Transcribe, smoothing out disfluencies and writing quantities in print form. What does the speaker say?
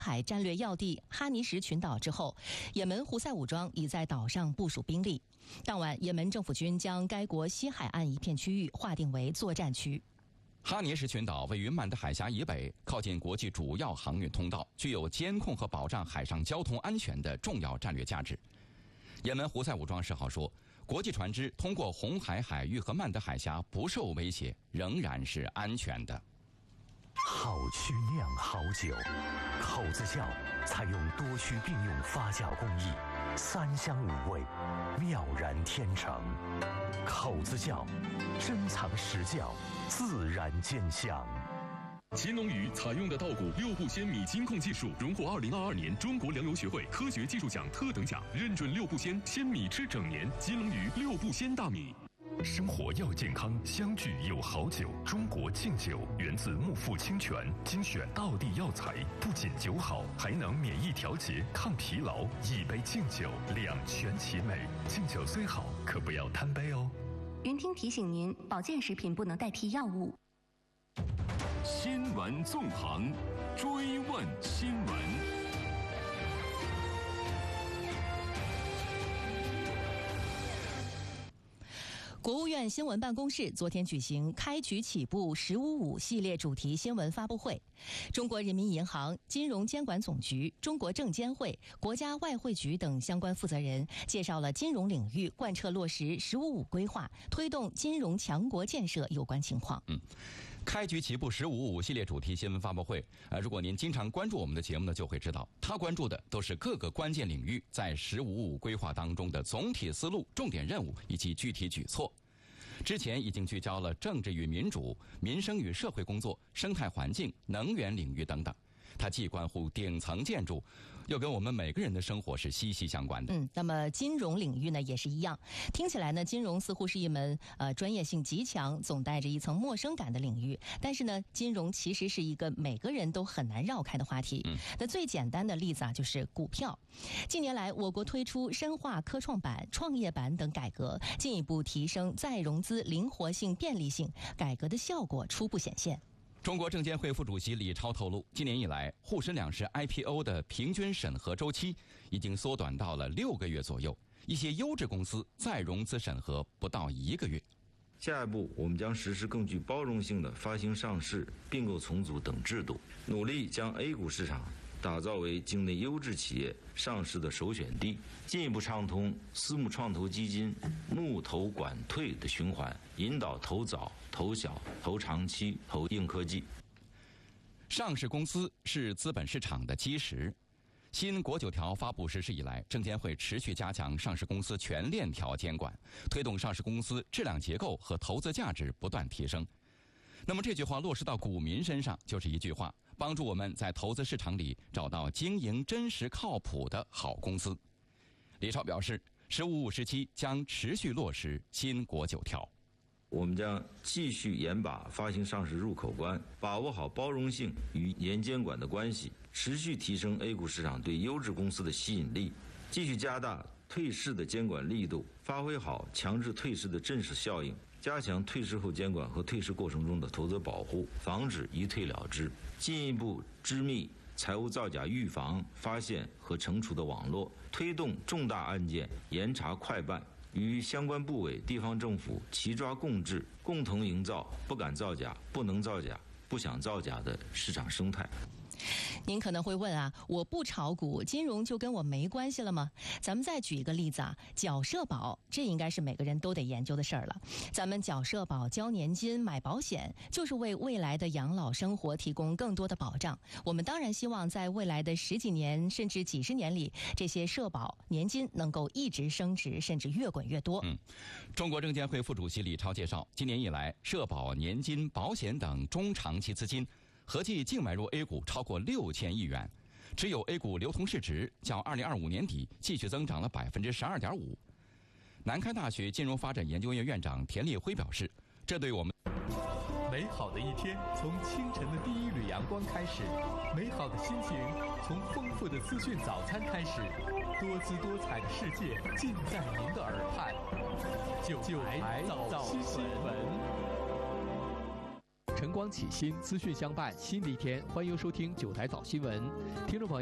海战略要地哈尼什群岛之后，也门胡塞武装已在岛上部署兵力。当晚，也门政府军将该国西海岸一片区域划定为作战区。 哈尼什群岛位于曼德海峡以北，靠近国际主要航运通道，具有监控和保障海上交通安全的重要战略价值。也门胡塞武装10号说，国际船只通过红海海域和曼德海峡不受威胁，仍然是安全的。 好曲酿好酒，口子窖采用多区并用发酵工艺，3香5味，妙然天成。口子窖珍藏实窖，自然兼香。 金龙鱼采用的稻谷6步鲜米金控技术，荣获2022年中国粮油学会科学技术奖特等奖，认准6步鲜，鲜米吃整年。金龙鱼6步鲜大米。 生活要健康，相聚有好酒。中国敬酒源自木富清泉，精选道地药材，不仅酒好，还能免疫调节、抗疲劳。一杯敬酒，两全其美。敬酒虽好，可不要贪杯哦。 云听提醒您，保健食品不能代替药物。 新闻纵横，追问新闻。 国务院新闻办公室昨天举行开局起步“1055”系列主题新闻发布会，中国人民银行、金融监管总局、中国证监会、国家外汇局等相关负责人介绍了金融领域贯彻落实“1055”规划、推动金融强国建设有关情况。 开局起步“1055”系列主题新闻发布会，如果您经常关注我们的节目呢，就会知道，他关注的都是各个关键领域在“1055”规划当中的总体思路、重点任务以及具体举措。之前已经聚焦了政治与民主、民生与社会工作、生态环境、能源领域等等。它既关乎顶层建筑，又跟我们每个人的生活是息息相关的。 那么金融领域呢也是一样，听起来呢金融似乎是一门专业性极强、总带着一层陌生感的领域，但是呢金融其实是一个每个人都很难绕开的话题。那最简单的例子就是股票。近年来，我国推出深化科创板、创业板等改革，进一步提升再融资灵活性、便利性，改革的效果初步显现。 中国证监会副主席李超透露，今年以来，沪深两市 IPO 的平均审核周期已经缩短到了6个月左右，一些优质公司再融资审核不到1个月。 下一步，我们将实施更具包容性的发行上市、并购重组等制度，努力将 A 股市场打造为境内优质企业上市的首选地，进一步畅通私募创投基金募投管退的循环，引导投早、投小、投长期、投硬科技。 上市公司是资本市场的基石。新国9条发布实施以来，证监会持续加强上市公司全链条监管，推动上市公司质量结构和投资价值不断提升。那么这句话落实到股民身上，就是一句话，帮助我们在投资市场里找到经营真实靠谱的好公司。李超表示，“1055”时期将持续落实新国9条。 我们将继续严把发行上市入口关，把握好包容性与严监管的关系，持续提升 A 股市场对优质公司的吸引力，继续加大退市的监管力度，发挥好强制退市的震慑效应，加强退市后监管和退市过程中的投资保护，防止一退了之，进一步织密财务造假预防、发现和惩处的网络，推动重大案件严查快办，与相关部委、地方政府齐抓共治，共同营造不敢造假、不能造假、不想造假的市场生态。 您可能会问我不炒股，金融就跟我没关系了吗？咱们再举一个例子缴社保，这应该是每个人都得研究的事儿了。咱们缴社保、交年金、买保险，就是为未来的养老生活提供更多的保障。我们当然希望在未来的10几年甚至几十年里，这些社保、年金能够一直升值，甚至越滚越多。 中国证监会副主席李超介绍，今年以来，社保、年金、保险等中长期资金合计净买入 A 股超过6000亿元，持有 A 股流通市值较2025年底继续增长了12.5%。南开大学金融发展研究院院长田立辉表示，这对我们美好的一天从清晨的第一缕阳光开始，美好的心情从丰富的资讯早餐开始，多姿多彩的世界尽在您的耳畔。9台早新闻。 晨光启新，资讯相伴，新的一天，欢迎收听9台早新闻，听众朋友。